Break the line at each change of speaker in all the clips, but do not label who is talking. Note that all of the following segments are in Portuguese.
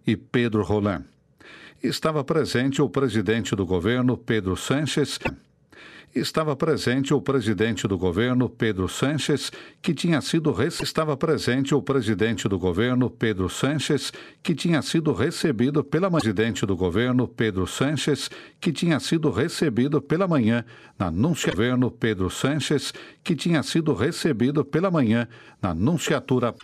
e Pedro Roland. Estava presente o presidente do governo, Pedro Sánchez. Estava presente o presidente do governo, Pedro Sánchez, que tinha sido Estava presente o presidente do governo, Pedro Sánchez, que tinha sido recebido pela presidente do governo, Pedro Sánchez, que tinha sido recebido pela manhã na governo Pedro Sánchez, que tinha sido recebido pela manhã na anunciatura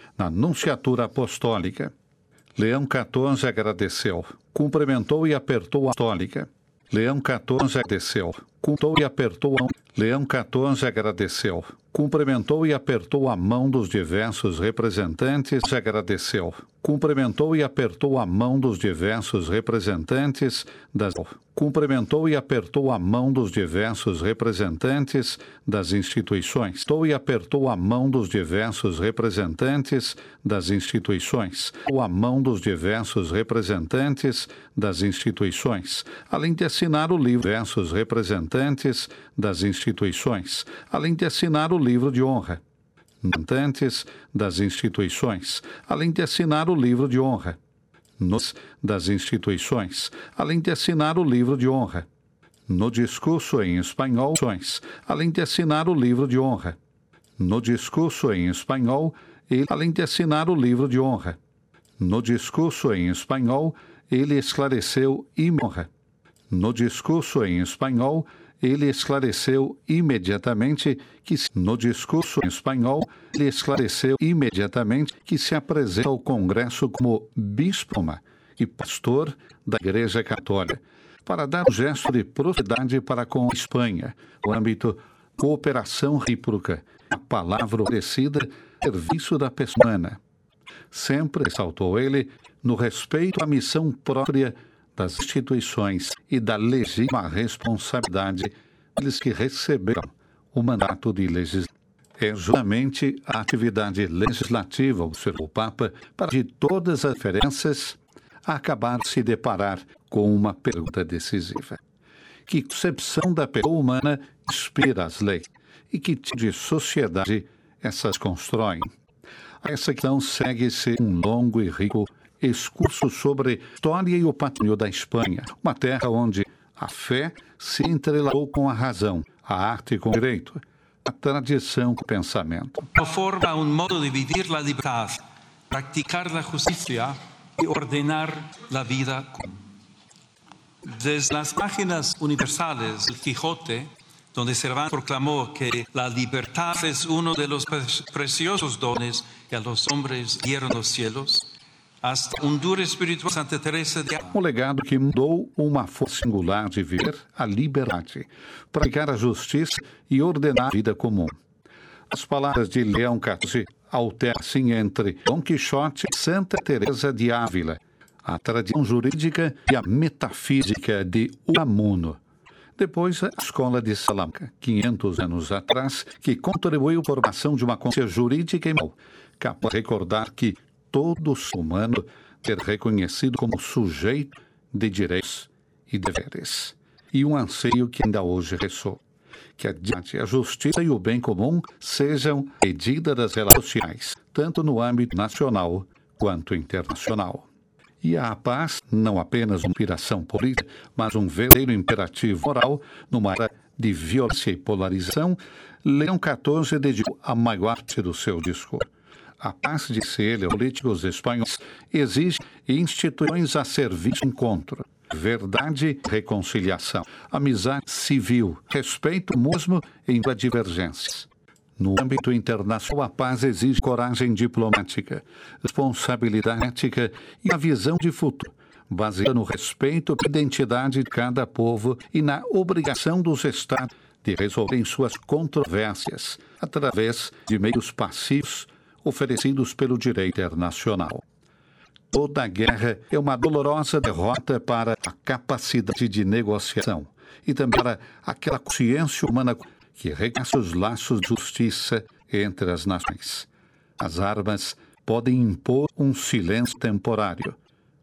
apostólica. Leão XIV agradeceu, cumprimentou e apertou a apostólica. Leão XIV agradeceu, cumprimentou e apertou a Leão XIV agradeceu, cumprimentou e apertou a mão dos diversos representantes, agradeceu, cumprimentou e apertou a mão dos diversos representantes das cumprimentou e apertou a mão dos diversos representantes das instituições, e apertou a mão dos diversos representantes das instituições, a mão dos diversos representantes das instituições, além de assinar o livro diversos representantes das instituições, além de assinar o livro de honra. Representantes das instituições, além de assinar o livro de honra. Das instituições, além de assinar o livro de honra. No discurso em espanhol, além de assinar o livro de honra. No discurso em espanhol, ele, além de assinar o livro de honra. No discurso em espanhol, ele esclareceu honra. No discurso em espanhol, ele esclareceu imediatamente que no discurso em espanhol ele esclareceu imediatamente que se apresenta ao Congresso como bispo e pastor da Igreja Católica para dar um gesto de proximidade para com a Espanha, no âmbito cooperação recíproca, a palavra oferecida, serviço da pessoa humana. Sempre ressaltou ele no respeito à missão própria das instituições e da legítima responsabilidade deles que receberam o mandato de legislar. É justamente a atividade legislativa, observou o Papa, para de todas as diferenças acabar de se deparar com uma pergunta decisiva. Que concepção da pessoa humana inspira as leis e que tipo de sociedade essas constroem? Essa questão segue-se um longo e rico excurso sobre a história e o patrimônio da Espanha, uma terra onde a fé se entrelaçou com a razão, a arte com o direito, a tradição com o pensamento.
Forma un modo de vivir la libertad, practicar la justicia y ordenar la vida común. Desde las páginas universales del Quijote, donde Cervantes proclamó que la libertad es uno de los preciosos dones que a los hombres dieron los cielos, hasta um duro espiritual Santa Teresa de
Um legado que mudou uma força singular de viver a liberdade, praticar a justiça e ordenar a vida comum. As palavras de Leão XIV alternam-se entre Dom Quixote e Santa Teresa de Ávila, a tradição jurídica e a metafísica de Unamuno. Depois, a Escola de Salamanca, 500 anos atrás, que contribuiu para a formação de uma consciência jurídica e moral, capaz de recordar que todo ser humano ser reconhecido como sujeito de direitos e deveres. E um anseio que ainda hoje ressoa, que a justiça e o bem comum sejam medida das relações sociais, tanto no âmbito nacional quanto internacional. E a paz, não apenas uma inspiração política, mas um verdadeiro imperativo moral numa era de violência e polarização, Leão XIV dedicou a maior parte do seu discurso. A paz, disse ele, aos políticos espanhóis, exige instituições a serviço do encontro, verdade e reconciliação, amizade civil, respeito mútuo em divergências. No âmbito internacional, a paz exige coragem diplomática, responsabilidade ética e uma visão de futuro, baseada no respeito pela identidade de cada povo e na obrigação dos Estados de resolverem suas controvérsias através de meios passivos oferecidos pelo direito internacional. Toda guerra é uma dolorosa derrota para a capacidade de negociação e também para aquela consciência humana que regaça os laços de justiça entre as nações. As armas podem impor um silêncio temporário,